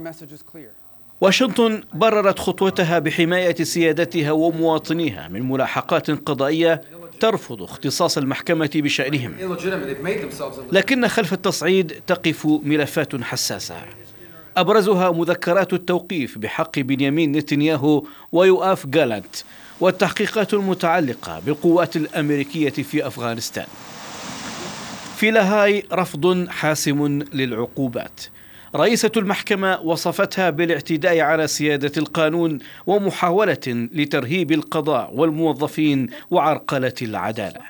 واشنطن بررت خطوتها بحماية سيادتها ومواطنيها من ملاحقات قضائية ترفض اختصاص المحكمة بشأنهم، لكن خلف التصعيد تقف ملفات حساسة، أبرزها مذكرات التوقيف بحق بنيامين نتنياهو ويوآف جالانت والتحقيقات المتعلقة بالقوات الأمريكية في أفغانستان. في لاهاي رفض حاسم للعقوبات. رئيسة المحكمة وصفتها بالاعتداء على سيادة القانون ومحاولة لترهيب القضاء والموظفين وعرقلة العدالة.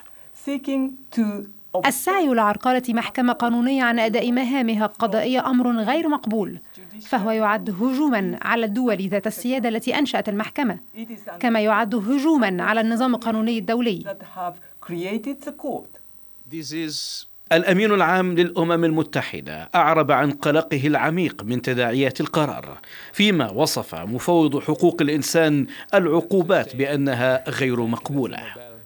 السعي لعرقلة محكمة قانونية عن أداء مهامها القضائية أمر غير مقبول، فهو يعد هجوما على الدول ذات السيادة التي أنشأت المحكمة، كما يعد هجوما على النظام القانوني الدولي. الأمين العام للأمم المتحدة أعرب عن قلقه العميق من تداعيات القرار، فيما وصف مفوض حقوق الإنسان العقوبات بأنها غير مقبولة.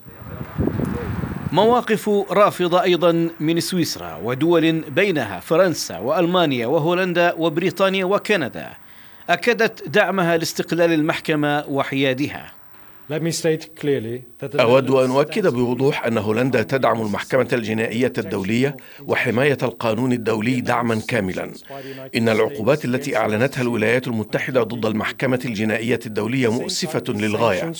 مواقف رافضة أيضا من سويسرا ودول بينها فرنسا وألمانيا وهولندا وبريطانيا وكندا أكدت دعمها لاستقلال المحكمة وحيادها. أود أن أؤكد بوضوح أن هولندا تدعم المحكمة الجنائية الدولية وحماية القانون الدولي دعما كاملا. إن العقوبات التي أعلنتها الولايات المتحدة ضد المحكمة الجنائية الدولية مؤسفة للغاية.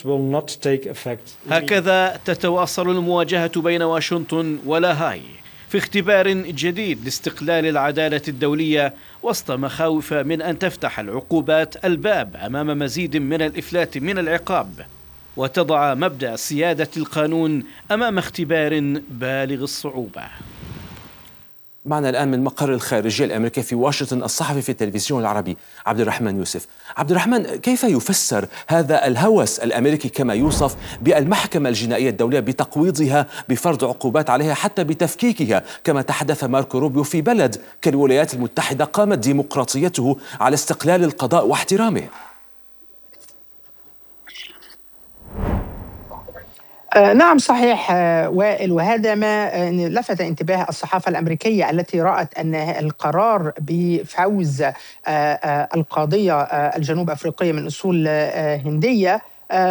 هكذا تتواصل المواجهة بين واشنطن ولاهاي في اختبار جديد لاستقلال العدالة الدولية وسط مخاوف من أن تفتح العقوبات الباب أمام مزيد من الإفلات من العقاب وتضع مبدأ سيادة القانون أمام اختبار بالغ الصعوبة. معنا الآن من مقر الخارجية الأمريكي في واشنطن الصحفي في التلفزيون العربي عبد الرحمن يوسف. عبد الرحمن، كيف يفسر هذا الهوس الأمريكي كما يوصف بالمحكمة الجنائية الدولية بتقويضها بفرض عقوبات عليها حتى بتفكيكها كما تحدث ماركو روبيو في بلد كالولايات المتحدة قامت ديمقراطيته على استقلال القضاء واحترامه؟ نعم صحيح وائل، وهذا ما لفت انتباه الصحافة الأمريكية التي رأت أن القرار بفوز القاضية الجنوب أفريقية من أصول هندية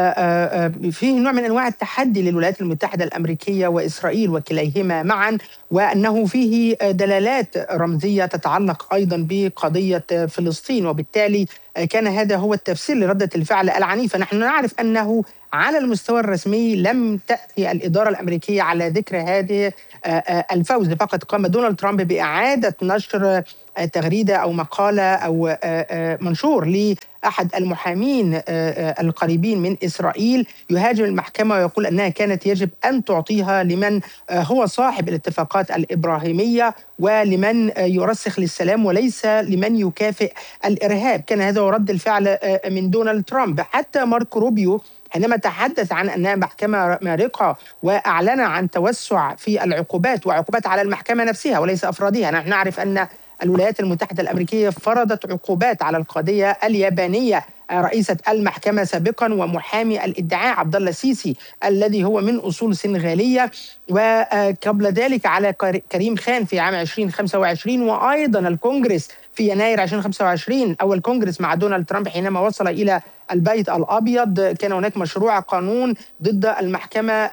فيه نوع من أنواع التحدي للولايات المتحدة الأمريكية وإسرائيل وكليهما معا، وأنه فيه دلالات رمزية تتعلق أيضا بقضية فلسطين، وبالتالي كان هذا هو التفسير لردة الفعل العنيفة. نحن نعرف أنه على المستوى الرسمي لم تأتي الإدارة الأمريكية على ذكر هذه الفوز، فقط قام دونالد ترامب بإعادة نشر تغريدة أو مقالة أو منشور لأحد المحامين القريبين من إسرائيل يهاجم المحكمة ويقول أنها كانت يجب أن تعطيها لمن هو صاحب الاتفاقات الإبراهيمية ولمن يرسخ للسلام وليس لمن يكافئ الإرهاب. كان هذا هو رد الفعل من دونالد ترامب. حتى ماركو روبيو حينما تحدث عن أنها محكمة مارقة وأعلن عن توسع في العقوبات وعقوبات على المحكمة نفسها وليس أفرادها. نحن نعرف أن الولايات المتحدة الأمريكية فرضت عقوبات على القاضية اليابانية رئيسة المحكمة سابقا ومحامي الادعاء عبد الله السيسي الذي هو من أصول سنغالية، وقبل ذلك على كريم خان في عام 2025، وأيضا الكونغرس في يناير 2025 أول كونغرس مع دونالد ترامب حينما وصل إلى البيت الأبيض كان هناك مشروع قانون ضد المحكمة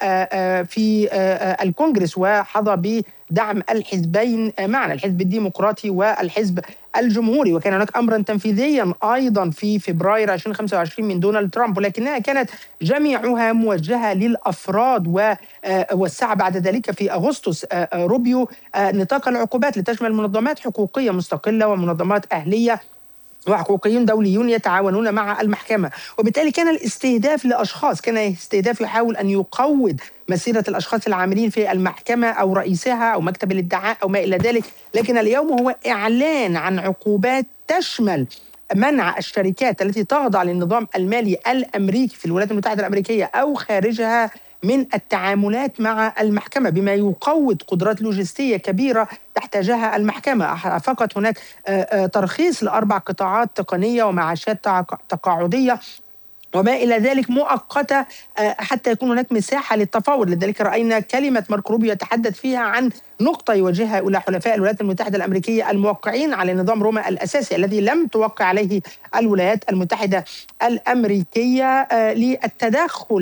في الكونغرس وحظى بدعم الحزبين معا، الحزب الديمقراطي والحزب الجمهوري، وكان هناك أمرا تنفيذيا أيضا في فبراير 2025 من دونالد ترامب، ولكنها كانت جميعها موجهة للأفراد. والساعة بعد ذلك في أغسطس روبيو نطاق العقوبات لتشمل منظمات حقوقية مستقلة ومنظمات أهلية وحقوقيين دوليون يتعاونون مع المحكمة، وبالتالي كان الاستهداف لأشخاص، كان استهداف يحاول أن يقوض مسيرة الأشخاص العاملين في المحكمة أو رئيسها أو مكتب الادعاء أو ما إلى ذلك. لكن اليوم هو إعلان عن عقوبات تشمل منع الشركات التي تخضع للنظام المالي الأمريكي في الولايات المتحدة الأمريكية أو خارجها من التعاملات مع المحكمة، بما يقوض قدرات لوجستية كبيرة تحتاجها المحكمة. فقط هناك ترخيص ل4 قطاعات تقنية ومعاشات تقاعدية وما إلى ذلك مؤقتة حتى يكون هناك مساحة للتفاوض. لذلك رأينا كلمة ماركو روبيو يتحدث فيها عن نقطة يوجهها إلى حلفاء الولايات المتحدة الأمريكية الموقعين على نظام روما الأساسي الذي لم توقع عليه الولايات المتحدة الأمريكية للتدخل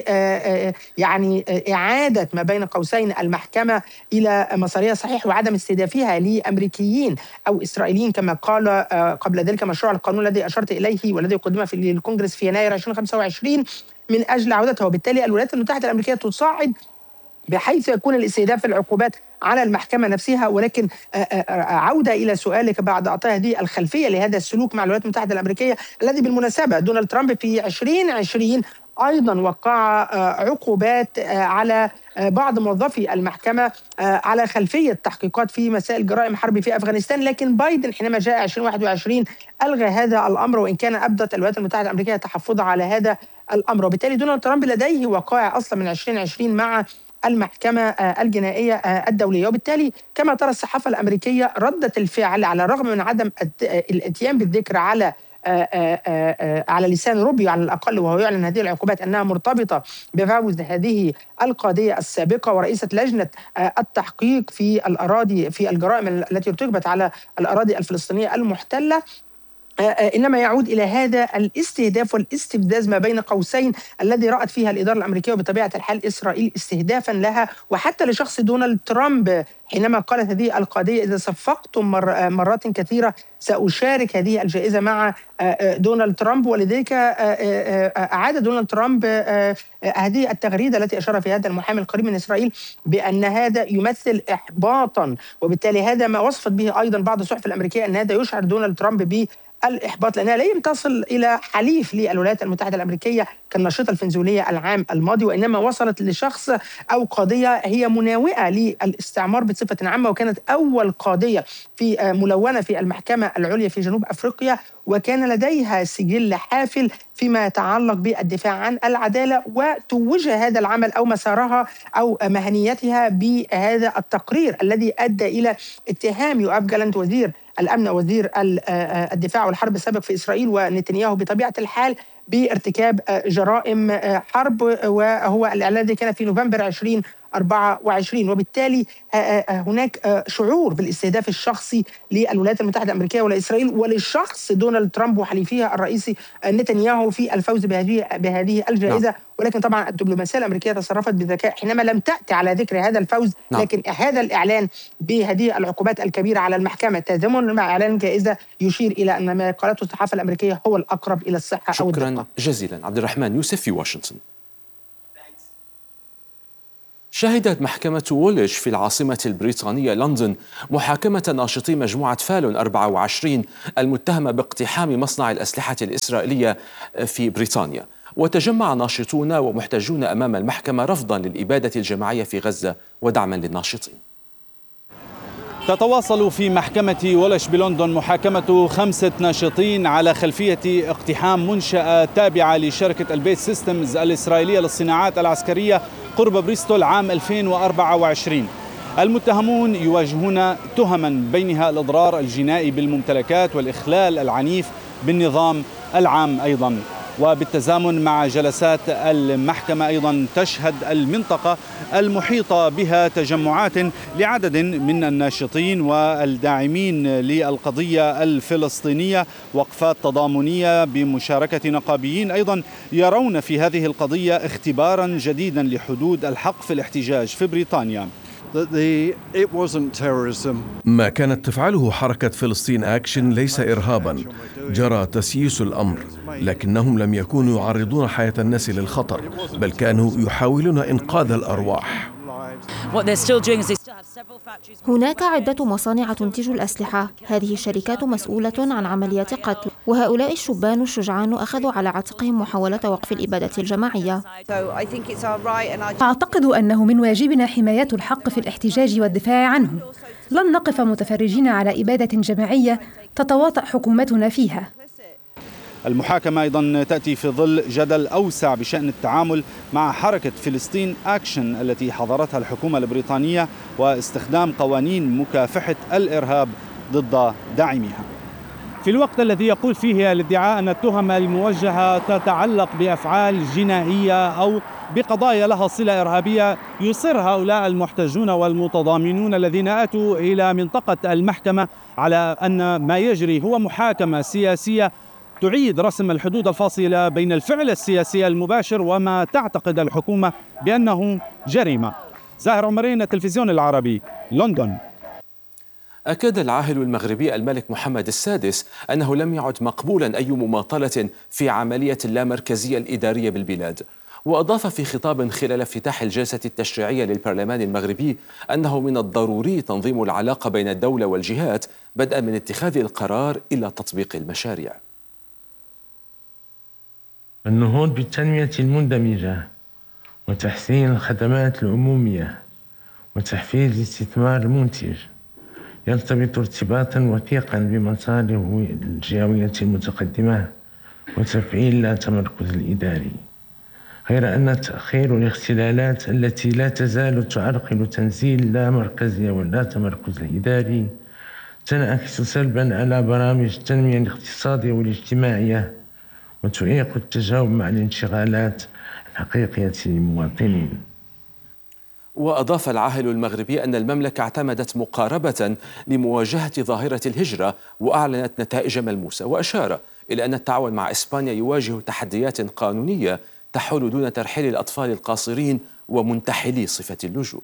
يعني إعادة ما بين قوسين المحكمة إلى مسارها صحيح وعدم استهدافها لأمريكيين أو إسرائيليين كما قال قبل ذلك مشروع القانون الذي أشرت إليه والذي قدم في الكونغرس في يناير 2025 من أجل عودتها. وبالتالي الولايات المتحدة الأمريكية تصاعد بحيث يكون الاستهداف العقوبات على المحكمة نفسها. ولكن عودة إلى سؤالك بعد إعطاء هذه الخلفية لهذا السلوك مع الولايات المتحدة الأمريكية، الذي بالمناسبة دونالد ترامب في 2020 أيضا وقع عقوبات على بعض موظفي المحكمة على خلفية تحقيقات في مسائل جرائم حرب في أفغانستان. لكن بايدن حينما جاء 2021 ألغى هذا الأمر، وإن كان أبدت الولايات المتحدة الأمريكية تحفظها على هذا الأمر. وبالتالي دونالد ترامب لديه وقائع أصلا من 2020 مع المحكمة الجنائية الدولية. وبالتالي كما ترى الصحافة الأمريكية ردة الفعل على الرغم من عدم الاتيان بالذكر على لسان روبيو على الأقل، وهو يعلن هذه العقوبات أنها مرتبطة بفوز هذه القاضية السابقة ورئيسة لجنة التحقيق في الأراضي في الجرائم التي ارتكبت على الأراضي الفلسطينية المحتلة، إنما يعود إلى هذا الاستهداف والاستفزاز ما بين قوسين الذي رأت فيها الإدارة الأمريكية وبطبيعة الحال إسرائيل استهدافا لها وحتى لشخص دونالد ترامب، حينما قالت هذه القضية إذا صفقتم مرات كثيرة سأشارك هذه الجائزة مع دونالد ترامب. ولذلك أعاد دونالد ترامب هذه التغريدة التي أشار في هذا المحامي القريب من إسرائيل بأن هذا يمثل إحباطا، وبالتالي هذا ما وصفت به أيضا بعض الصحف الأمريكية أن هذا يشعر دونالد ترامب الإحباط، لأنها لم تصل إلى حليف للولايات المتحدة الأمريكية كالنشيطة الفنزويلية العام الماضي، وإنما وصلت لشخص أو قضية هي مناوئة للاستعمار بصفة عامة، وكانت أول قضية في ملونة في المحكمة العليا في جنوب أفريقيا، وكان لديها سجل حافل فيما يتعلق بالدفاع عن العدالة، وتوج هذا العمل أو مسارها أو مهنيتها بهذا التقرير الذي أدى إلى اتهام يوآف جالانت وزير الأمن وزير الدفاع والحرب السابق في إسرائيل ونتنياهو بطبيعة الحال بارتكاب جرائم حرب، وهو الإعلان الذي كان في نوفمبر 2024. وبالتالي هناك شعور بالاستهداف الشخصي للولايات المتحدة الأمريكية ولإسرائيل وللشخص دونالد ترامب وحليفها الرئيسي نتنياهو في الفوز بهذه الجائزة. ولكن طبعا الدبلوماسية الأمريكية تصرفت بذكاء حينما لم تأتي على ذكر هذا الفوز، لكن هذا الإعلان بهذه العقوبات الكبيرة على المحكمة تزامن مع إعلان جائزة يشير إلى أن ما قالته الصحافة الأمريكية هو الأقرب إلى الصحة أو الدقة. شكرا جزيلا. عبد الرحمن يوسف في واشنطن. شهدت محكمة ووليش في العاصمة البريطانية لندن محاكمة ناشطي مجموعة فالون 24 المتهمة باقتحام مصنع الأسلحة الإسرائيلية في بريطانيا. وتجمع ناشطون ومحتجون أمام المحكمة رفضا للإبادة الجماعية في غزة ودعما للناشطين. تتواصل في محكمة ووليش بلندن محاكمة 5 ناشطين على خلفية اقتحام منشأة تابعة لشركة البيت سيستمز الإسرائيلية للصناعات العسكرية قرب بريستول عام 2024. المتهمون يواجهون تهما بينها الإضرار الجنائي بالممتلكات والإخلال العنيف بالنظام العام أيضا. وبالتزامن مع جلسات المحكمة أيضا تشهد المنطقة المحيطة بها تجمعات لعدد من الناشطين والداعمين للقضية الفلسطينية، وقفات تضامنية بمشاركة نقابيين أيضا يرون في هذه القضية اختبارا جديدا لحدود الحق في الاحتجاج في بريطانيا. ما كانت تفعله حركة فلسطين أكشن ليس إرهابا، جرى تسييس الأمر، لكنهم لم يكونوا يعرضون حياة الناس للخطر، بل كانوا يحاولون إنقاذ الأرواح. هناك عدة مصانع تنتج الأسلحة، هذه الشركات مسؤولة عن عمليات قتل، وهؤلاء الشبان الشجعان أخذوا على عاتقهم محاولة وقف الإبادة الجماعية. أعتقد أنه من واجبنا حماية الحق في الاحتجاج والدفاع عنه. لن نقف متفرجين على إبادة جماعية تتواطأ حكومتنا فيها. المحاكمة أيضا تأتي في ظل جدل أوسع بشأن التعامل مع حركة فلسطين أكشن التي حظرتها الحكومة البريطانية واستخدام قوانين مكافحة الإرهاب ضد داعميها. في الوقت الذي يقول فيه الادعاء أن التهم الموجهة تتعلق بأفعال جنائية أو بقضايا لها صلة إرهابية، يصر هؤلاء المحتجون والمتضامنون الذين أتوا إلى منطقة المحكمة على أن ما يجري هو محاكمة سياسية تعيد رسم الحدود الفاصلة بين الفعل السياسي المباشر وما تعتقد الحكومة بأنه جريمة. زاهر عمرين، التلفزيون العربي، لندن. أكد العاهل المغربي الملك محمد السادس أنه لم يعد مقبولا أي مماطلة في عملية اللامركزية الإدارية بالبلاد. وأضاف في خطاب خلال افتتاح الجلسة التشريعية للبرلمان المغربي أنه من الضروري تنظيم العلاقة بين الدولة والجهات بدءا من اتخاذ القرار إلى تطبيق المشاريع. النهوض بالتنمية المندمجة وتحسين الخدمات العمومية وتحفيز الاستثمار المنتج يرتبط ارتباطا وثيقا بمصالح الجهوية المتقدمة وتفعيل لا تمركز الإداري، غير أن تأخير الاختلالات التي لا تزال تعرقل تنزيل لا مركزية ولا تمركز الإداري تنعكس سلبا على برامج التنمية الاقتصادية والاجتماعية وتعيق التجاوب مع الانشغالات الحقيقية للمواطنين. وأضاف العاهل المغربي أن المملكة اعتمدت مقاربة لمواجهة ظاهرة الهجرة وأعلنت نتائج ملموسة، وأشار إلى أن التعاون مع إسبانيا يواجه تحديات قانونية تحول دون ترحيل الأطفال القاصرين ومنتحلي صفة اللجوء.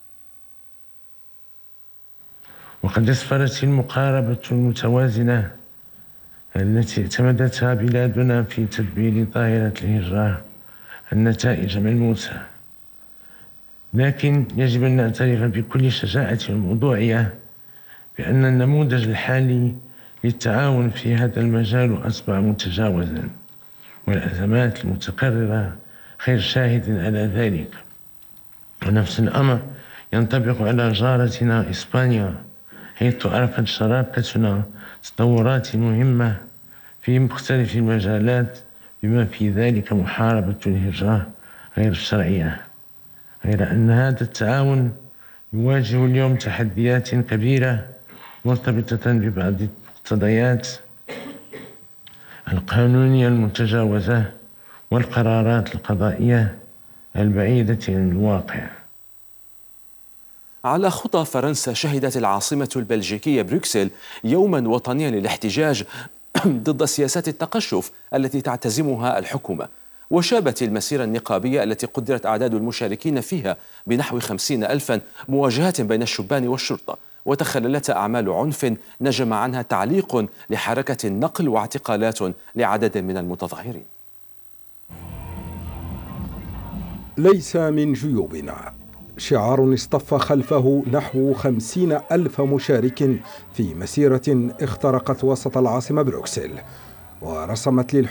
وقد أسفرت المقاربة المتوازنة التي اعتمدتها بلادنا في تدبير ظاهرة الهجرة النتائج ملموسة، لكن يجب أن نعترف بكل شجاعة وموضوعية بأن النموذج الحالي للتعاون في هذا المجال أصبح متجاوزا، والأزمات المتكررة خير شاهد على ذلك. ونفس الأمر ينطبق على جارتنا إسبانيا، حيث عرفت شراكتنا تطورات مهمة في مختلف المجالات بما في ذلك محاربة الهجرة غير الشرعية، غير أن هذا التعاون يواجه اليوم تحديات كبيرة مرتبطة ببعض المقتضيات القانونية المتجاوزة والقرارات القضائية البعيدة عن الواقع. على خطى فرنسا، شهدت العاصمة البلجيكية بروكسل يوما وطنيا للاحتجاج ضد سياسات التقشف التي تعتزمها الحكومة، وشابت المسيرة النقابية التي قدرت أعداد المشاركين فيها بنحو 50,000 مواجهة بين الشبان والشرطة، وتخللت أعمال عنف نجم عنها تعليق لحركة النقل واعتقالات لعدد من المتظاهرين. ليس من جيوبنا شعار اصطف خلفه نحو 50,000 مشارك في مسيرة اخترقت وسط العاصمة بروكسل، ورسمت للحكومة